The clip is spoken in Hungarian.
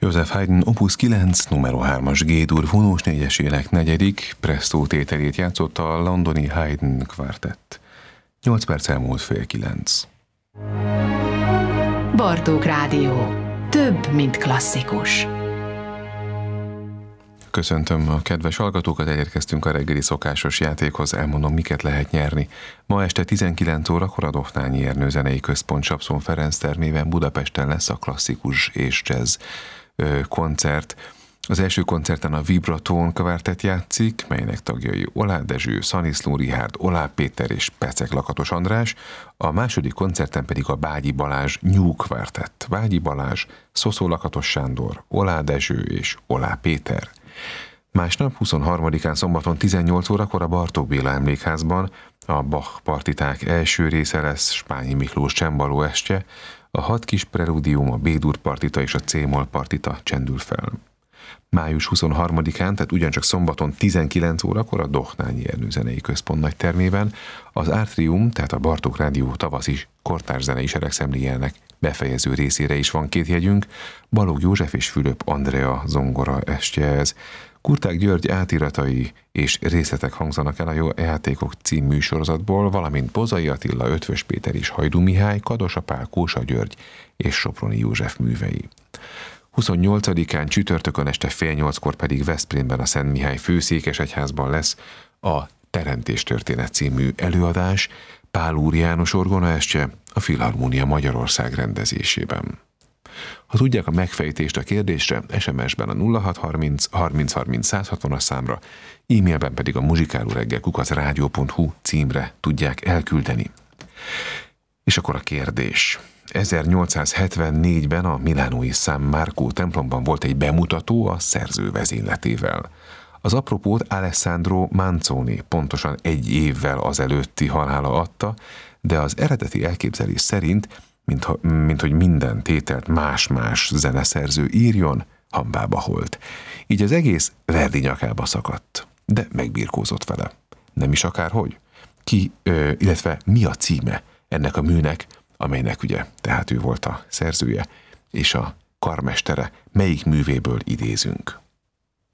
Joseph Haydn Opus 9, numero 3-as G-dur vonós 4-es ének 4. Presto tételét játszotta a londoni Haydn kvartett. 8 perc elmúlt fél 9. Bartók Rádió. Több, mint klasszikus. Köszöntöm a kedves hallgatókat, elérkeztünk a reggeli szokásos játékhoz, elmondom, miket lehet nyerni. Ma este 19 órakor a Dohnányi Ernő Zenei Központ Sapszon Ferenc termében Budapesten lesz a klasszikus és jazz koncert. Az első koncerten a Vibratón kvartett játszik, melynek tagjai Oláh Dezső, Szaniszló Richárd, Oláh Péter és Pecek Lakatos András, a második koncerten pedig a Bágyi Balázs New kvartett. Bágyi Balázs, Szoszó Lakatos Sándor, Oláh Dezső és Oláh Péter. Másnap, 23-án szombaton 18 órakor a Bartók Béla Emlékházban a Bach partiták első része lesz Spányi Miklós csembaló estje, a 6 kis preludium, a B-dur partita és a C-moll partita csendül fel. Május 23-án, tehát ugyancsak szombaton 19 órakor a Dohnányi Ernő Zenei Központ nagytermében az Átrium, tehát a Bartók Rádió tavaszi kortárs zenei seregszemléjának befejező részére is van 2 jegyünk, Balogh József és Fülöp Andrea zongora estje ez. Kurták György átiratai és részletek hangzanak el a Jó játékok című sorozatból, valamint Bozai Attila, Ötvös Péter és Hajdú Mihály, Kadosa Pál, Kósa György és Soproni József művei. 28-án csütörtökön este fél 8-kor pedig Veszprémben a Szent Mihály Főszékesegyházban lesz a Teremtéstörténet című előadás, Pál Úr János orgonaestje a Filharmónia Magyarország rendezésében. Ha tudják a megfejtést a kérdésre, SMS-ben a 0630 30 30 160-as számra, e-mailben pedig a muzsikálóreggel@radio.hu címre tudják elküldeni. És akkor a kérdés. 1874-ben a milánói San Marco templomban volt egy bemutató a szerző vezényletével. Az apropót Alessandro Manzoni pontosan 1 évvel azelőtti halála adta, de az eredeti elképzelés szerint, mint hogy minden tételt más-más zeneszerző írjon, hambába holt. Így az egész Verdi nyakába szakadt, de megbirkózott vele. Nem is akárhogy. Illetve mi a címe ennek a műnek, amelynek ugye, tehát ő volt a szerzője, és a karmestere, melyik művéből idézünk.